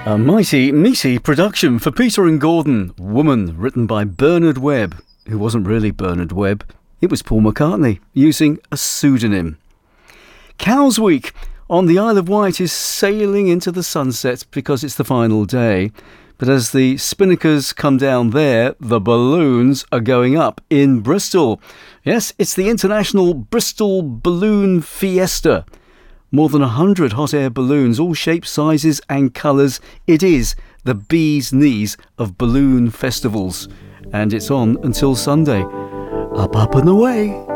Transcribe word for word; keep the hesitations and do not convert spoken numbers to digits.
A mighty, meaty production for Peter and Gordon. Woman, written by Bernard Webb, who wasn't really Bernard Webb. It was Paul McCartney, using a pseudonym. Cows Week on the Isle of Wight is sailing into the sunset because it's the final day. But as the spinnakers come down there, the balloons are going up in Bristol. Yes, it's the International Bristol Balloon Fiesta. More than a hundred hot air balloons, all shapes, sizes and colours. It is the bee's knees of balloon festivals. And it's on until Sunday. Up, up and away.